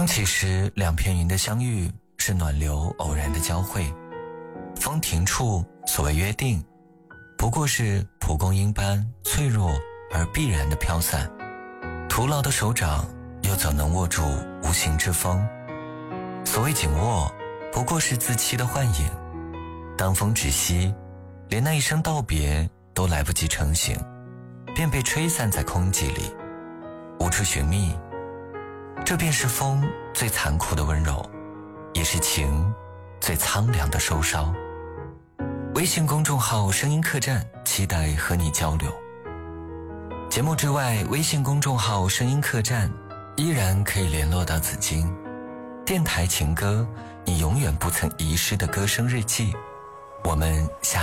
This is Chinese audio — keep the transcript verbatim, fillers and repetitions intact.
当其时两片云的相遇是暖流偶然的交汇，风停处所谓约定，不过是蒲公英般脆弱而必然的飘散，徒劳的手掌又怎能握住无形之风？所谓紧握，不过是自欺的幻影。当风止息，连那一声道别都来不及成型，便被吹散在空寂里，无处寻觅。这便是风最残酷的温柔，也是情最苍凉的收梢。微信公众号声音客栈，期待和你交流。节目之外，微信公众号声音客栈依然可以联络到紫金。电台情歌，你永远不曾遗失的歌声日记。我们下